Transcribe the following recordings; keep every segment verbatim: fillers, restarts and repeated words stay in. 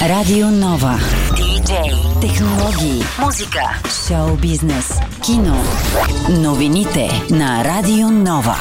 Радио Нова. Диджей, технологии, музика, шоу-бизнес, кино. Новините на Радио Нова.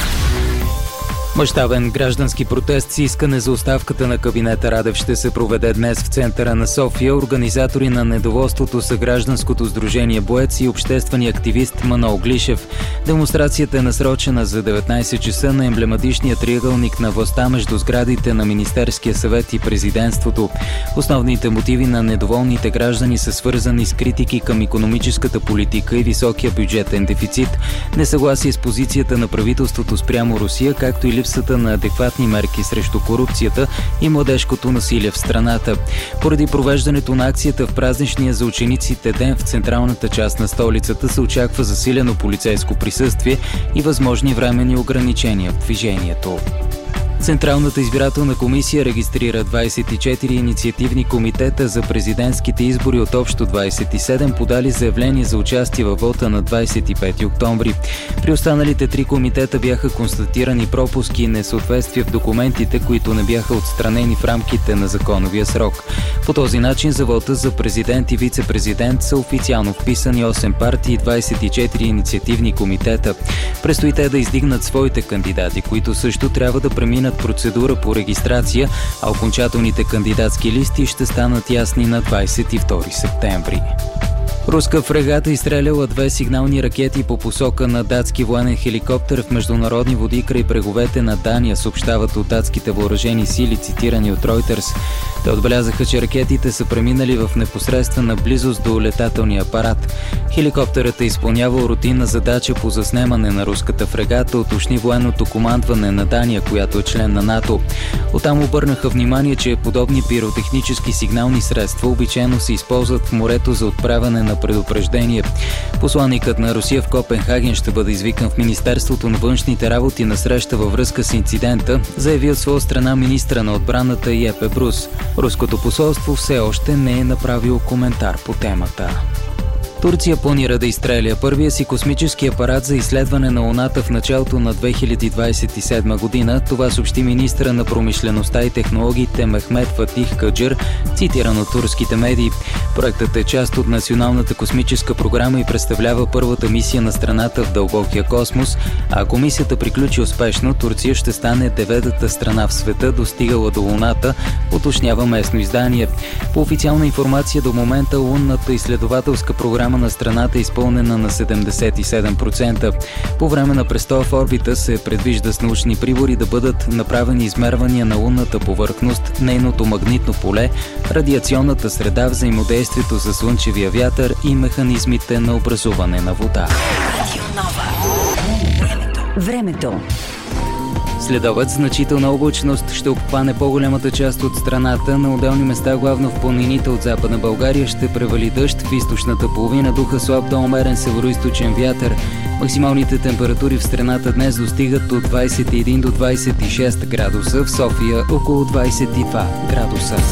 Мащабен граждански протест с искане за оставката на кабинета Радев ще се проведе днес в центъра на София. Организатори на недоволството са Гражданското сдружение Боец и обществения активист Манол Глишев. Демонстрацията е насрочена за деветнайсет часа на емблематичния триъгълник на властта между сградите на Министерския съвет и президентството. Основните мотиви на недоволните граждани са свързани с критики към икономическата политика и високия бюджетен дефицит, несъгласие с позицията на правителството спрямо Русия, както и липсата на адекватни мерки срещу корупцията и младежкото насилие в страната. Поради провеждането на акцията в празничния за учениците ден в централната част на столицата се очаква засилено полицейско присъствие и възможни временни ограничения в движението. Централната избирателна комисия регистрира двайсет и четири инициативни комитета за президентските избори от общо двайсет и седем, подали заявление за участие във вота на двайсет и пети октомври. При останалите три комитета бяха констатирани пропуски и несъответствия в документите, които не бяха отстранени в рамките на законовия срок. По този начин за вота за президент и вице-президент са официално вписани осем партии и двайсет и четири инициативни комитета. Предстои те да издигнат своите кандидати, които също трябва да преминат процедура по регистрация, а окончателните кандидатски листи ще станат ясни на двайсет и втори септември. Руска фрегата изстреляла две сигнални ракети по посока на датски военен хеликоптер в международни води край бреговете на Дания, съобщават от датските въоръжени сили, цитирани от Reuters. Те отбелязаха, че ракетите са преминали в непосредствена близост до летателния апарат. Хеликоптерът е изпълнявал рутинна задача по заснемане на руската фрегата, уточни военното командване на Дания, която е член на НАТО. Оттам обърнаха внимание, че подобни пиротехнически сигнални средства обичайно се използват в морето за отправяне на предупреждение. Посланикът на Русия в Копенхаген ще бъде извикан в Министерството на външните работи на среща във връзка с инцидента, заяви от своя страна министра на отбраната Епе Брус. Руското посолство все още не е направило коментар по темата. Турция планира да изстреля първия си космически апарат за изследване на Луната в началото на две хиляди двайсет и седма година. Това съобщи министъра на промишлеността и технологиите Мехмет Фатих Каджър, цитиран от турските медии. Проектът е част от Националната космическа програма и представлява първата мисия на страната в дълбокия космос, а ако мисията приключи успешно, Турция ще стане деветата страна в света, достигала до Луната, уточнява местно издание. По официална информация до момента лунната изследователска програма на страната е изпълнена на седемдесет и седем процента. По време на престоя в орбита се предвижда с научни прибори да бъдат направени измервания на лунната повърхност, нейното магнитно поле, радиационната среда, взаимодействието с слънчевия вятър и механизмите на образуване на вода. Времето. Следобед значителна облачност ще обхване по-голямата част от страната. На отделни места, главно в планините от Западна България, ще превали дъжд. В източната половина духа слаб до умерен североизточен вятър. Максималните температури в страната днес достигат от двайсет и един до двайсет и шест градуса, в София около двайсет и два градуса.